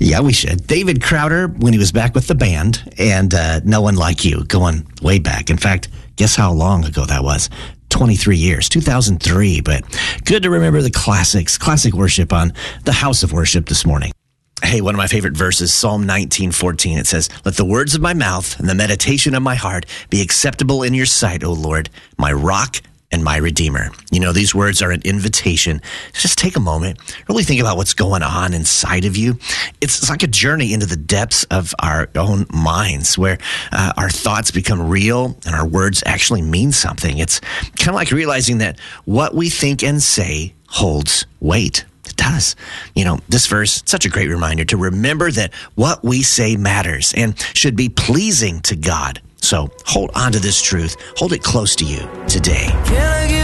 Yeah, we should. David Crowder, when he was back with the band, and No One Like You, going way back. In fact, guess how long ago that was? 23 years, 2003. But good to remember the classics, classic worship on the House of Worship this morning. Hey, one of my favorite verses, Psalm 19:14. It says, "Let the words of my mouth and the meditation of my heart be acceptable in your sight, O Lord, my rock and my redeemer." You know, these words are an invitation. Just take a moment, really think about what's going on inside of you. It's like a journey into the depths of our own minds where our thoughts become real and our words actually mean something. It's kind of like realizing that what we think and say holds weight. It does. You know, this verse, such a great reminder to remember that what we say matters and should be pleasing to God. So hold on to this truth. Hold it close to you today.